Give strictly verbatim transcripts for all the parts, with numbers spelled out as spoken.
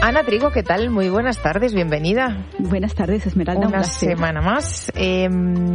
Ana Trigo, ¿qué tal? Muy buenas tardes, bienvenida. Buenas tardes, Esmeralda. Una semana más. Eh,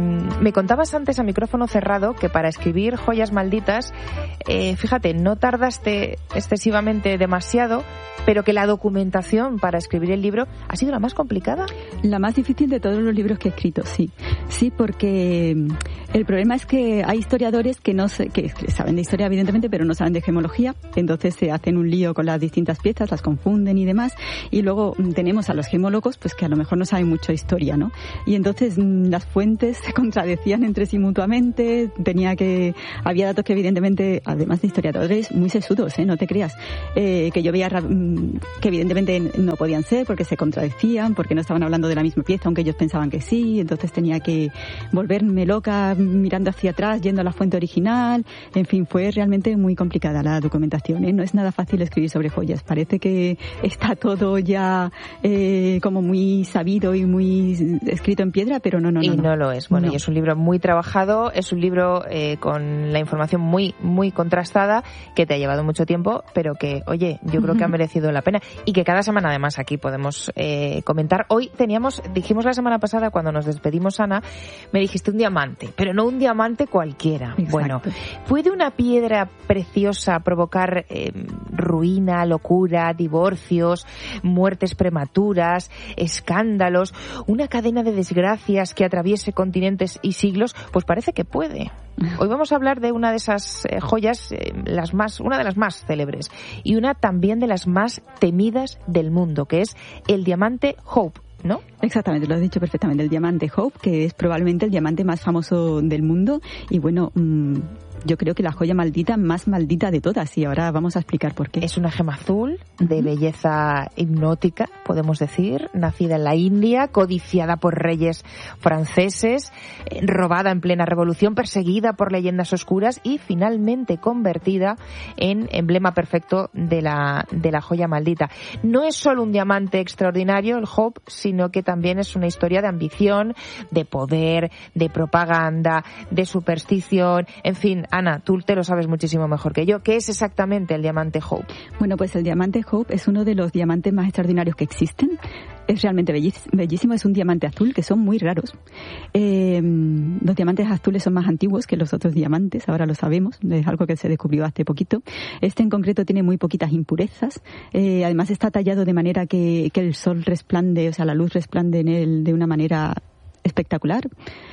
me contabas antes a micrófono cerrado que para escribir Joyas Malditas, eh, fíjate, no tardaste excesivamente demasiado, pero que la documentación para escribir el libro ha sido la más complicada. La más difícil de todos los libros que he escrito, sí. Sí, porque el problema es que hay historiadores que no sé, que saben de historia evidentemente, pero no saben de gemología, entonces se hacen un lío con las distintas piezas, las confunden y demás, y luego tenemos a los gemólogos pues que a lo mejor no saben mucho de historia, ¿no? Y entonces las fuentes se contradecían entre sí mutuamente, tenía que había datos que evidentemente, además de historiadores muy sesudos, ¿eh? No te creas, eh, que yo veía que evidentemente no podían ser porque se contradecían, porque no estaban hablando de la misma pieza, aunque ellos pensaban que sí, entonces tenía que volverme loca mirando hacia atrás, yendo a la fuente original, en fin, fue realmente muy complicada la documentación, ¿eh? No es nada fácil escribir sobre joyas, parece que está todo ya eh, como muy sabido y muy escrito en piedra, pero no, no, no. Y no, no lo es, bueno, no. Y es un libro muy trabajado, es un libro eh, con la información muy, muy contrastada, que te ha llevado mucho tiempo, pero que, oye, yo creo que ha merecido la pena, y que cada semana además aquí podemos eh, comentar. Hoy teníamos, dijimos la semana pasada cuando nos despedimos, Ana, me dijiste un diamante, pero no un diamante cualquiera. Exacto. Bueno, ¿puede una piedra preciosa provocar eh, ruina, locura, divorcios, muertes prematuras, escándalos, una cadena de desgracias que atraviese continentes y siglos? Pues parece que puede. Hoy vamos a hablar de una de esas eh, joyas, eh, las más, una de las más célebres y una también de las más temidas del mundo, que es el diamante Hope, ¿no? Exactamente, lo has dicho perfectamente, el diamante Hope, que es probablemente el diamante más famoso del mundo y bueno, mmm, yo creo que la joya maldita más maldita de todas, y ahora vamos a explicar por qué. Es una gema azul de uh-huh. belleza hipnótica, podemos decir, nacida en la India, codiciada por reyes franceses, eh, robada en plena revolución, perseguida por leyendas oscuras y finalmente convertida en emblema perfecto de la, de la joya maldita. No es solo un diamante extraordinario, el Hope, sino que también es una historia de ambición, de poder, de propaganda, de superstición, en fin. Ana, tú te lo sabes muchísimo mejor que yo. ¿Qué es exactamente el diamante Hope? Bueno, pues el diamante Hope es uno de los diamantes más extraordinarios que existen. Es realmente bellísimo, es un diamante azul, que son muy raros. Eh, los diamantes azules son más antiguos que los otros diamantes, ahora lo sabemos, es algo que se descubrió hace poquito. Este en concreto tiene muy poquitas impurezas, eh, además está tallado de manera que, que el sol resplande, o sea, la luz resplande en él de una manera espectacular.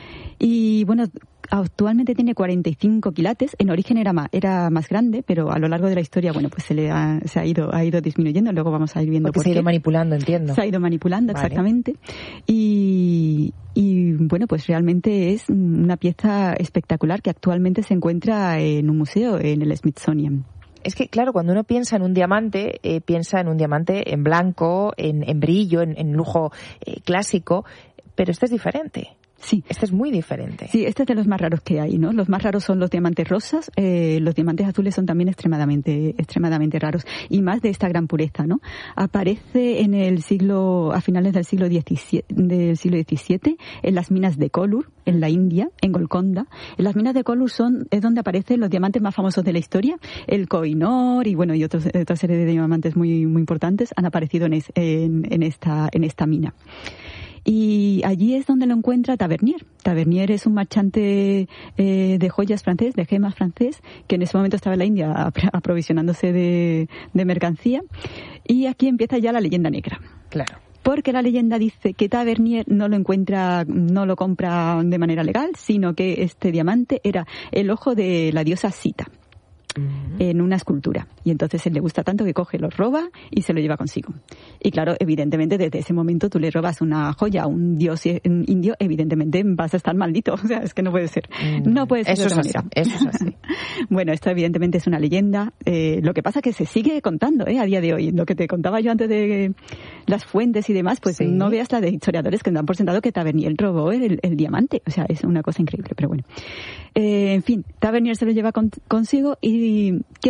Y bueno, actualmente tiene cuarenta y cinco quilates. En origen era más, era más grande, pero a lo largo de la historia, bueno, pues se le ha, se ha ido, ha ido disminuyendo. Luego vamos a ir viendo Porque por se ha ido qué. manipulando, entiendo. Se ha ido manipulando, vale. Exactamente. Y, y bueno, pues realmente es una pieza espectacular que actualmente se encuentra en un museo, en el Smithsonian. Es que, claro, cuando uno piensa en un diamante, eh, piensa en un diamante en blanco, en, en brillo, en, en lujo eh, clásico, pero este es diferente. Sí. Este es muy diferente. Sí, este es de los más raros que hay, ¿no? Los más raros son los diamantes rosas, eh, los diamantes azules son también extremadamente, extremadamente raros, y más de esta gran pureza, ¿no? Aparece en el siglo, a finales del siglo diecisiete, del siglo diecisiete, en las minas de Kollur, en la India, en Golconda. En las minas de Kollur son, es donde aparecen los diamantes más famosos de la historia, el Koh-i-Noor y bueno, y otros, otra serie de diamantes muy, muy importantes han aparecido en, es, en, en esta, en esta mina. Y allí es donde lo encuentra Tavernier. Tavernier es un marchante eh, de joyas francés, de gemas francés, que en ese momento estaba en la India aprovisionándose de, de mercancía. Y aquí empieza ya la leyenda negra. Claro. Porque la leyenda dice que Tavernier no lo encuentra, no lo compra de manera legal, sino que este diamante era el ojo de la diosa Sita en una escultura, y entonces él le gusta tanto que coge, lo roba y se lo lleva consigo. Y claro, evidentemente desde ese momento tú le robas una joya a un dios indio, evidentemente vas a estar maldito, o sea, es que no puede ser, no puede ser eso de otra es manera. Así, eso es así. Bueno, esto evidentemente es una leyenda, eh, lo que pasa es que se sigue contando eh, a día de hoy. Lo que te contaba yo antes de las fuentes y demás, pues sí. No veas la de historiadores que dan por sentado que Tavernier robó el, el diamante, o sea, es una cosa increíble, pero bueno. Eh, en fin, Tavernier se lo lleva con, consigo y